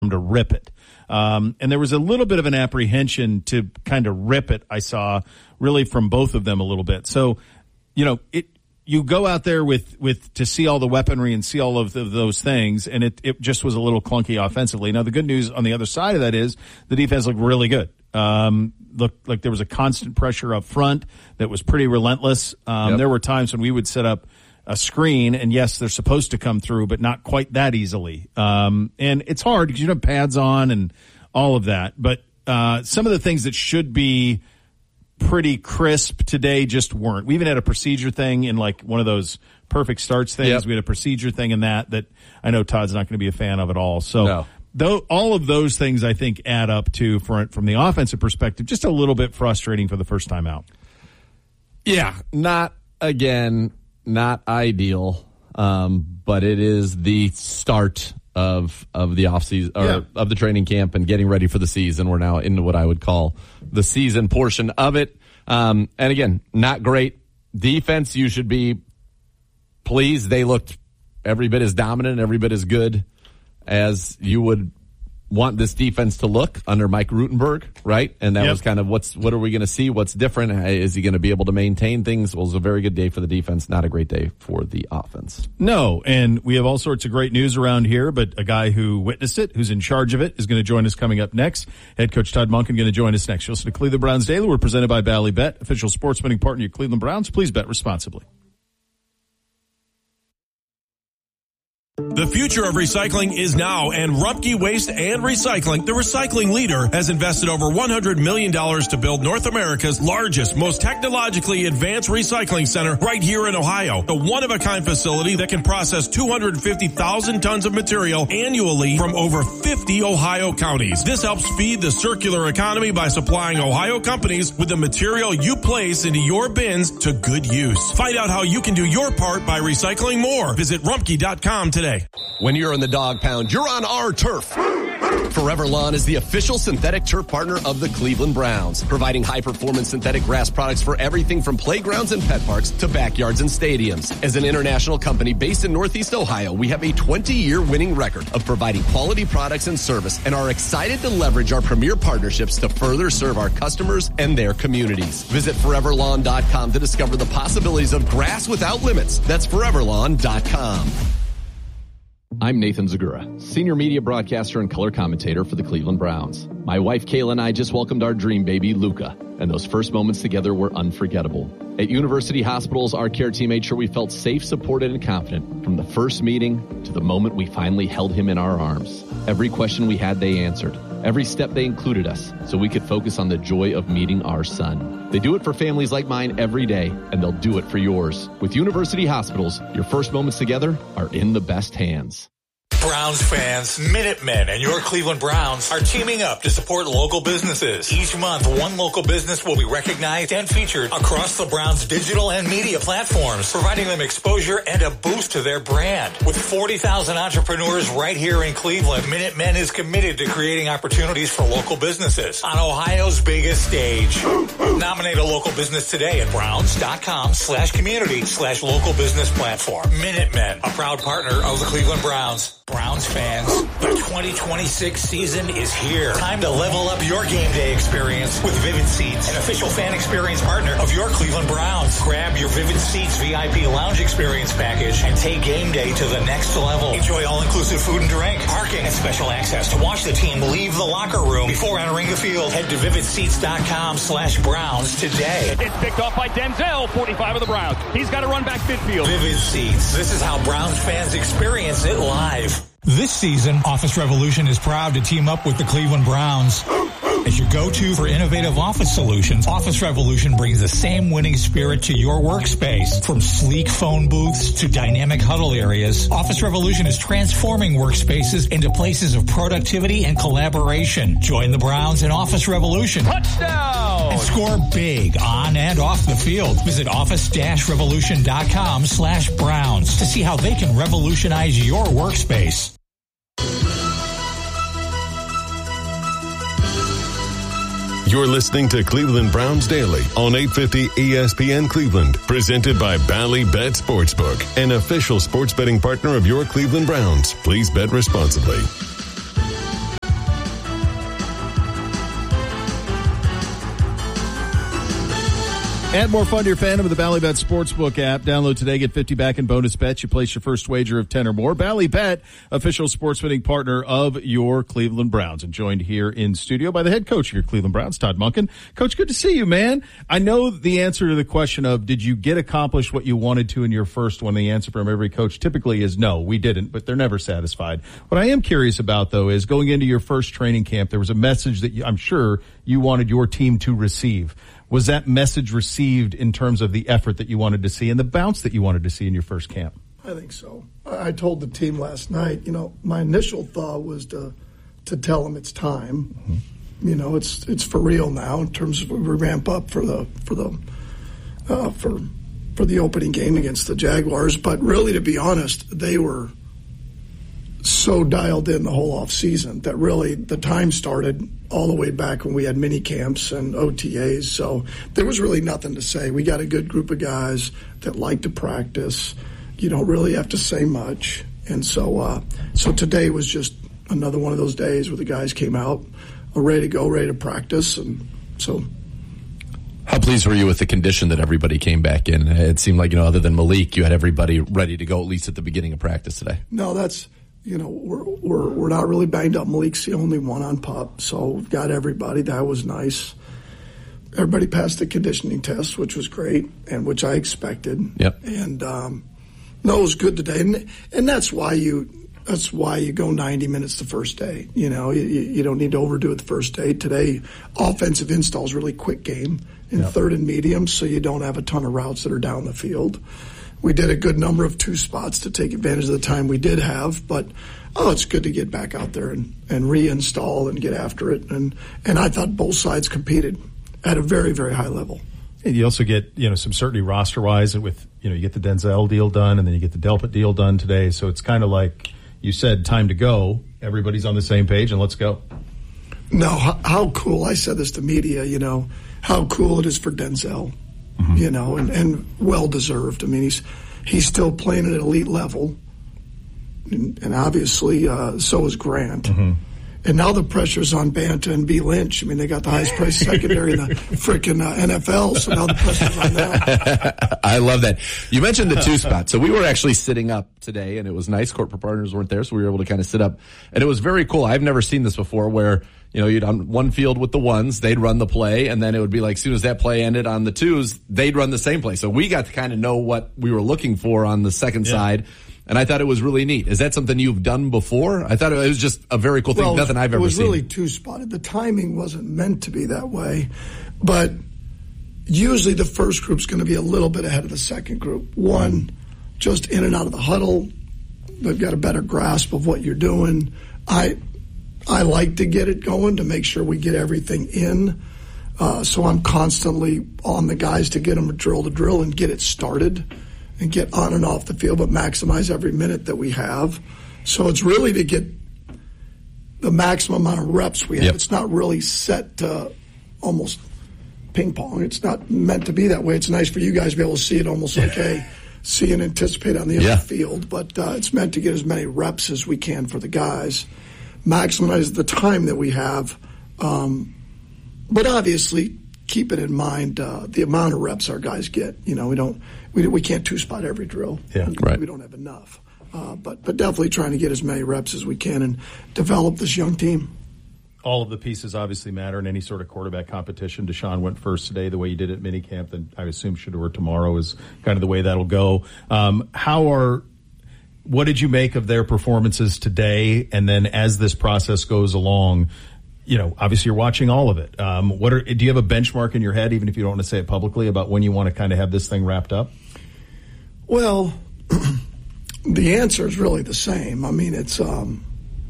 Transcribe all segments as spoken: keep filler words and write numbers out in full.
to rip it. Um, and there was a little bit of an apprehension to kind of rip it, I saw, really from both of them a little bit. So, you know, it you go out there with, with to see all the weaponry and see all of the, those things, and it, it just was a little clunky offensively. Now, the good news on the other side of that is the defense looked really good. Um, looked like there was a constant pressure up front that was pretty relentless. Um, yep. There were times when we would set up a screen, and yes, they're supposed to come through, but not quite that easily. Um, and it's hard because you don't have pads on and all of that. But uh, some of the things that should be pretty crisp today just weren't. We even had a procedure thing in like one of those perfect starts things. Yep. We had a procedure thing in that that I know Todd's not going to be a fan of at all. So no. though, all of those things I think add up to, for, from the offensive perspective, just a little bit frustrating for the first time out. Yeah, not again. Not ideal, um, but it is the start of of the offseason or yeah. of the training camp and getting ready for the season. We're now into what I would call the season portion of it. Um, and again, not great defense. You should be pleased. They looked every bit as dominant, every bit as good as you would want this defense to look under Mike Rutenberg, right? And that yep. was kind of what's what are we going to see? What's different? Is he going to be able to maintain things? Well, it was a very good day for the defense, not a great day for the offense. No, and we have all sorts of great news around here, but a guy who witnessed it, who's in charge of it, is going to join us coming up next. Head coach Todd Monken going to join us next. You'll listen to Cleveland Browns Daily. We're presented by Bally Bet, official sports betting partner of Cleveland Browns. Please bet responsibly. The future of recycling is now, and Rumpke Waste and Recycling, the recycling leader, has invested over one hundred million dollars to build North America's largest, most technologically advanced recycling center right here in Ohio. A one-of-a-kind facility that can process two hundred fifty thousand tons of material annually from over fifty Ohio counties. This helps feed the circular economy by supplying Ohio companies with the material you place into your bins to good use. Find out how you can do your part by recycling more. Visit rumpke dot com today. When you're in the dog pound, you're on our turf. Forever Lawn is the official synthetic turf partner of the Cleveland Browns, providing high-performance synthetic grass products for everything from playgrounds and pet parks to backyards and stadiums. As an international company based in Northeast Ohio, we have a twenty-year winning record of providing quality products and service and are excited to leverage our premier partnerships to further serve our customers and their communities. Visit forever lawn dot com to discover the possibilities of grass without limits. That's forever lawn dot com. I'm Nathan Zagura, senior media broadcaster and color commentator for the Cleveland Browns. My wife Kayla and I just welcomed our dream baby, Luca, and those first moments together were unforgettable. At University Hospitals, our care team made sure we felt safe, supported, and confident from the first meeting to the moment we finally held him in our arms. Every question we had, they answered. Every step they included us so we could focus on the joy of meeting our son. They do it for families like mine every day, and they'll do it for yours. With University Hospitals, your first moments together are in the best hands. Browns fans, Minutemen, and your Cleveland Browns are teaming up to support local businesses. Each month, one local business will be recognized and featured across the Browns' digital and media platforms, providing them exposure and a boost to their brand. With forty thousand entrepreneurs right here in Cleveland, Minutemen is committed to creating opportunities for local businesses on Ohio's biggest stage. Nominate a local business today at browns.com slash community slash local business platform. Minutemen, a proud partner of the Cleveland Browns. Browns fans, the twenty twenty-six season is here. Time to level up your game day experience with Vivid Seats, an official fan experience partner of your Cleveland Browns. Grab your Vivid Seats V I P lounge experience package and take game day to the next level. Enjoy all-inclusive food and drink, parking, and special access to watch the team leave the locker room before entering the field. Head to vivid seats dot com slash Browns today. It's picked off by Denzel, forty-five of the Browns. He's got to run back midfield. Vivid Seats. This is how Browns fans experience it live. This season, Office Revolution is proud to team up with the Cleveland Browns. As your go-to for innovative office solutions, Office Revolution brings the same winning spirit to your workspace. From sleek phone booths to dynamic huddle areas, Office Revolution is transforming workspaces into places of productivity and collaboration. Join the Browns in Office Revolution. Touchdown! And score big on and off the field. Visit office dash revolution dot com slash Browns to see how they can revolutionize your workspace. You're listening to Cleveland Browns Daily on eight fifty E S P N Cleveland, presented by Bally Bet Sportsbook, an official sports betting partner of your Cleveland Browns. Please bet responsibly. Add more fun to your fandom with the Bally Bet Sportsbook app. Download today, get fifty back in bonus bets. You place your first wager of ten or more. Bally Bet, official sports betting partner of your Cleveland Browns. And joined here in studio by the head coach of your Cleveland Browns, Todd Monken. Coach, good to see you, man. I know the answer to the question of did you get accomplished what you wanted to in your first one? The answer from every coach typically is no, we didn't, but they're never satisfied. What I am curious about, though, is going into your first training camp, there was a message that you, I'm sure you wanted your team to receive. Was that message received in terms of the effort that you wanted to see and the bounce that you wanted to see in your first camp? I think so. I told the team last night, you know, my initial thought was to to tell them it's time. Mm-hmm. You know, it's it's for real now in terms of we ramp up for the for the uh, for for the opening game against the Jaguars. But really, to be honest, they were so dialed in the whole off season that really the time started all the way back when we had mini camps and O T As. So there was really nothing to say. We got a good group of guys that like to practice. You don't really have to say much. And so, uh, so today was just another one of those days where the guys came out ready to go, ready to practice. And so. How pleased were you with the condition that everybody came back in? It seemed like, you know, other than Malik, you had everybody ready to go at least at the beginning of practice today. No, that's, You know, we're we're we're not really banged up. Malik's the only one on pup, so we've got everybody. That was nice. Everybody passed the conditioning test, which was great, and which I expected. Yep. And um, no, it was good today, and and that's why you that's why you go ninety minutes the first day. You know, you, you don't need to overdo it the first day. Today, offensive install is really quick game in yep. third and medium, so you don't have a ton of routes that are down the field. We did a good number of two spots to take advantage of the time we did have, but oh, it's good to get back out there and, and reinstall and get after it. And, and I thought both sides competed at a very, very high level. And you also get, you know, some certainty roster-wise with, you know, you get the Denzel deal done and then you get the Delpit deal done today. So it's kind of like you said, time to go. Everybody's on the same page and let's go. No, how, how cool. I said this to media, you know, how cool it is for Denzel. Mm-hmm. You know, and, and well-deserved. I mean, he's he's still playing at an elite level, and, and obviously uh, so is Grant. Mm-hmm. And now the pressure's on Banta and B. Lynch. I mean, they got the highest priced secondary in the freaking uh, N F L, so now the pressure's on them. I love that. You mentioned the two spot. So we were actually sitting up today, and it was nice. Corporate partners weren't there, so we were able to kind of sit up. And it was very cool. I've never seen this before where, you know, you'd on one field with the ones, they'd run the play, and then it would be like as soon as that play ended on the twos, they'd run the same play. So we got to kind of know what we were looking for on the second yeah. side. And I thought it was really neat. Is that something you've done before? I thought it was just a very cool thing, well, nothing I've ever seen. It was really two-spotted. The timing wasn't meant to be that way. But usually the first group's going to be a little bit ahead of the second group. One, just in and out of the huddle. They've got a better grasp of what you're doing. I I like to get it going to make sure we get everything in. Uh, so I'm constantly on the guys to get them drill to drill and get it started and get on and off the field, but maximize every minute that we have. So it's really to get the maximum amount of reps we have. Yep. It's not really set to almost ping pong. It's not meant to be that way. It's nice for you guys to be able to see it almost like, hey, see and anticipate on the yeah. other field. But uh, it's meant to get as many reps as we can for the guys, maximize the time that we have. Um, but obviously, keep it in mind uh, the amount of reps our guys get. You know, we don't we we can't two spot every drill. Yeah, we, right. we don't have enough. Uh, but but definitely trying to get as many reps as we can and develop this young team. All of the pieces obviously matter in any sort of quarterback competition. Deshaun went first today, the way he did at minicamp. Then I assume Shedeur tomorrow is kind of the way that'll go. Um, how are what did you make of their performances today? And then as this process goes along, you know, obviously you're watching all of it. Um, what are, do you have a benchmark in your head, even if you don't want to say it publicly, about when you want to kind of have this thing wrapped up? Well, the answer is really the same. I mean, it's um,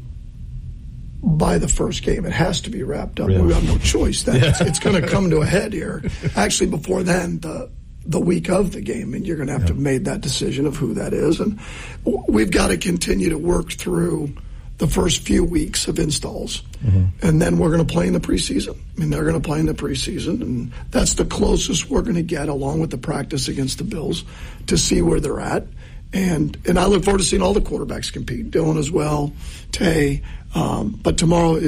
by the first game, it has to be wrapped up. Really? We have no choice. That it's, it's going to come to a head here. Actually, before then, the the week of the game, and you're going to have yeah. to have made that decision of who that is. And we've got to continue to work through the first few weeks of installs. Mm-hmm. And then we're going to play in the preseason. I mean, they're going to play in the preseason, and that's the closest we're going to get, along with the practice against the Bills, to see where they're at. And and I look forward to seeing all the quarterbacks compete, Dylan as well, Tay. Um, but tomorrow is